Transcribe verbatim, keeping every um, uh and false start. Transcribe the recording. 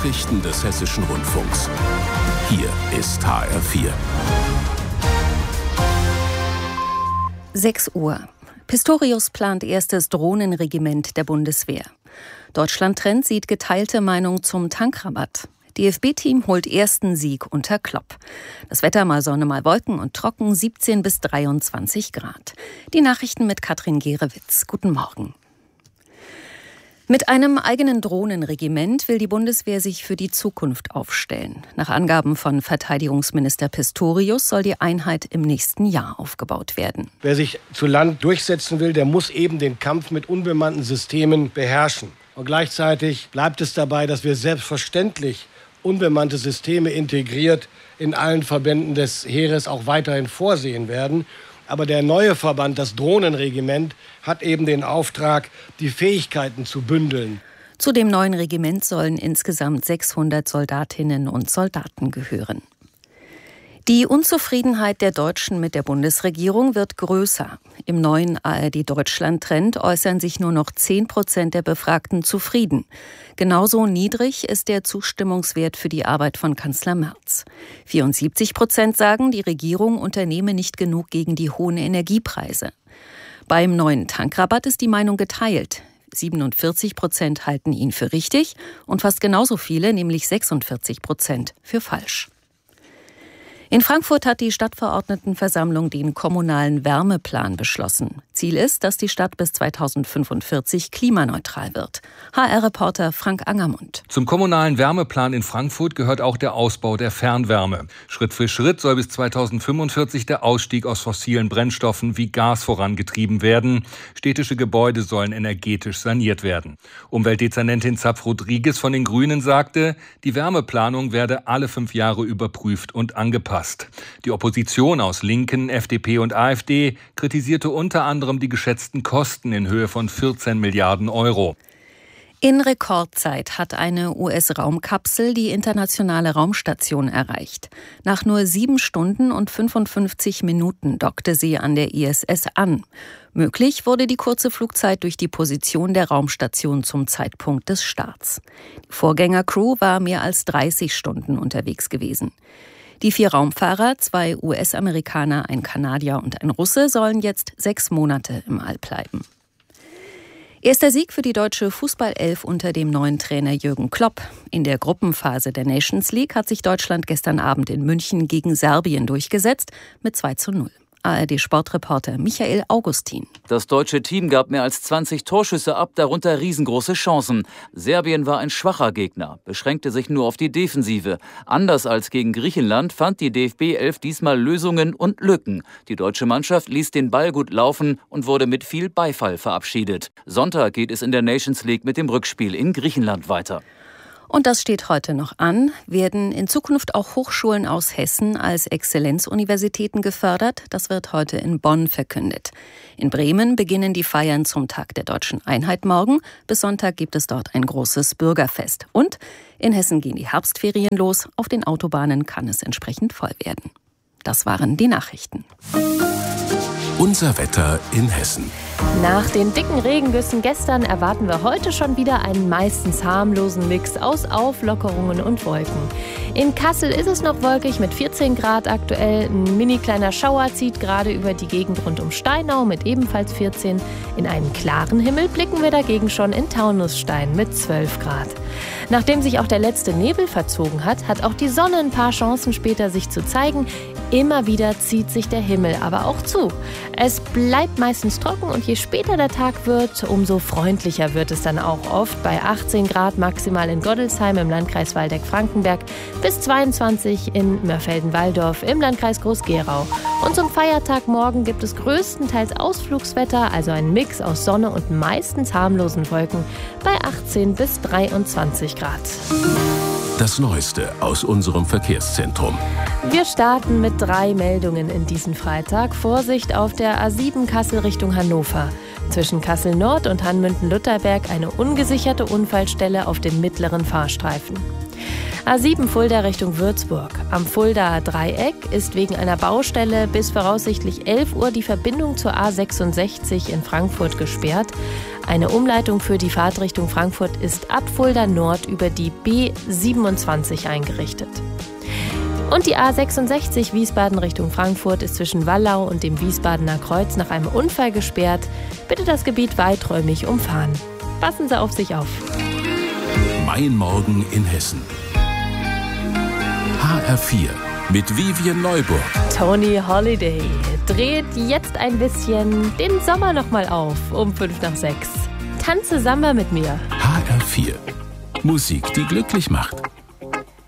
Nachrichten des Hessischen Rundfunks. Hier ist H R vier. sechs Uhr. Pistorius plant erstes Drohnenregiment der Bundeswehr. Deutschland-Trend sieht geteilte Meinung zum Tankrabatt. D F B-Team holt ersten Sieg unter Klopp. Das Wetter mal Sonne, mal Wolken und trocken, siebzehn bis dreiundzwanzig Grad. Die Nachrichten mit Katrin Gerewitz. Guten Morgen. Mit einem eigenen Drohnenregiment will die Bundeswehr sich für die Zukunft aufstellen. Nach Angaben von Verteidigungsminister Pistorius soll die Einheit im nächsten Jahr aufgebaut werden. Wer sich zu Land durchsetzen will, der muss eben den Kampf mit unbemannten Systemen beherrschen. Und gleichzeitig bleibt es dabei, dass wir selbstverständlich unbemannte Systeme integriert in allen Verbänden des Heeres auch weiterhin vorsehen werden. Aber der neue Verband, das Drohnenregiment, hat eben den Auftrag, die Fähigkeiten zu bündeln. Zu dem neuen Regiment sollen insgesamt sechshundert Soldatinnen und Soldaten gehören. Die Unzufriedenheit der Deutschen mit der Bundesregierung wird größer. Im neuen A R D-Deutschland-Trend äußern sich nur noch zehn Prozent der Befragten zufrieden. Genauso niedrig ist der Zustimmungswert für die Arbeit von Kanzler Merz. vierundsiebzig Prozent sagen, die Regierung unternehme nicht genug gegen die hohen Energiepreise. Beim neuen Tankrabatt ist die Meinung geteilt. siebenundvierzig Prozent halten ihn für richtig und fast genauso viele, nämlich sechsundvierzig Prozent, für falsch. In Frankfurt hat die Stadtverordnetenversammlung den kommunalen Wärmeplan beschlossen. Ziel ist, dass die Stadt bis zweitausendfünfundvierzig klimaneutral wird. H R-Reporter Frank Angermund. Zum kommunalen Wärmeplan in Frankfurt gehört auch der Ausbau der Fernwärme. Schritt für Schritt soll bis zweitausendfünfundvierzig der Ausstieg aus fossilen Brennstoffen wie Gas vorangetrieben werden. Städtische Gebäude sollen energetisch saniert werden. Umweltdezernentin Zapf Rodriguez von den Grünen sagte, die Wärmeplanung werde alle fünf Jahre überprüft und angepasst. Die Opposition aus Linken, F D P und AfD kritisierte unter anderem die geschätzten Kosten in Höhe von vierzehn Milliarden Euro. In Rekordzeit hat eine U S-Raumkapsel die internationale Raumstation erreicht. Nach nur sieben Stunden und fünfundfünfzig Minuten dockte sie an der I S S an. Möglich wurde die kurze Flugzeit durch die Position der Raumstation zum Zeitpunkt des Starts. Die Vorgängercrew war mehr als dreißig Stunden unterwegs gewesen. Die vier Raumfahrer, zwei U S-Amerikaner, ein Kanadier und ein Russe, sollen jetzt sechs Monate im All bleiben. Erster Sieg für die deutsche Fußballelf unter dem neuen Trainer Jürgen Klopp. In der Gruppenphase der Nations League hat sich Deutschland gestern Abend in München gegen Serbien durchgesetzt mit zwei zu null. A R D-Sportreporter Michael Augustin. Das deutsche Team gab mehr als zwanzig Torschüsse ab, darunter riesengroße Chancen. Serbien war ein schwacher Gegner, beschränkte sich nur auf die Defensive. Anders als gegen Griechenland fand die D F B-Elf diesmal Lösungen und Lücken. Die deutsche Mannschaft ließ den Ball gut laufen und wurde mit viel Beifall verabschiedet. Sonntag geht es in der Nations League mit dem Rückspiel in Griechenland weiter. Und das steht heute noch an. Werden in Zukunft auch Hochschulen aus Hessen als Exzellenzuniversitäten gefördert? Das wird heute in Bonn verkündet. In Bremen beginnen die Feiern zum Tag der Deutschen Einheit morgen. Bis Sonntag gibt es dort ein großes Bürgerfest. Und in Hessen gehen die Herbstferien los. Auf den Autobahnen kann es entsprechend voll werden. Das waren die Nachrichten. Unser Wetter in Hessen. Nach den dicken Regengüssen gestern erwarten wir heute schon wieder einen meistens harmlosen Mix aus Auflockerungen und Wolken. In Kassel ist es noch wolkig mit vierzehn Grad aktuell. Ein mini kleiner Schauer zieht gerade über die Gegend rund um Steinau mit ebenfalls vierzehn. In einen klaren Himmel blicken wir dagegen schon in Taunusstein mit zwölf Grad. Nachdem sich auch der letzte Nebel verzogen hat, hat auch die Sonne ein paar Chancen später sich zu zeigen. Immer wieder zieht sich der Himmel aber auch zu. Es bleibt meistens trocken und je später der Tag wird, umso freundlicher wird es dann auch oft. Bei achtzehn Grad maximal in Goddelsheim im Landkreis Waldeck-Frankenberg bis zweiundzwanzig in Mörfelden-Walldorf im Landkreis Groß-Gerau. Und zum Feiertag morgen gibt es größtenteils Ausflugswetter, also ein Mix aus Sonne und meistens harmlosen Wolken bei achtzehn bis dreiundzwanzig Grad. Das Neueste aus unserem Verkehrszentrum. Wir starten mit drei Meldungen in diesen Freitag. Vorsicht auf der A sieben Kassel Richtung Hannover. Zwischen Kassel Nord und Hanmünden-Lutterberg eine ungesicherte Unfallstelle auf dem mittleren Fahrstreifen. A sieben Fulda Richtung Würzburg. Am Fuldaer Dreieck ist wegen einer Baustelle bis voraussichtlich elf Uhr die Verbindung zur A sechsundsechzig in Frankfurt gesperrt. Eine Umleitung für die Fahrt Richtung Frankfurt ist ab Fulda Nord über die B siebenundzwanzig eingerichtet. Und die A sechsundsechzig Wiesbaden Richtung Frankfurt ist zwischen Wallau und dem Wiesbadener Kreuz nach einem Unfall gesperrt. Bitte das Gebiet weiträumig umfahren. Passen Sie auf sich auf. Mein Morgen in Hessen. H R vier mit Vivian Neuburg. Tony Holiday dreht jetzt ein bisschen den Sommer noch mal auf um fünf nach sechs. Tanze Samba mit mir. H R vier. Musik, die glücklich macht.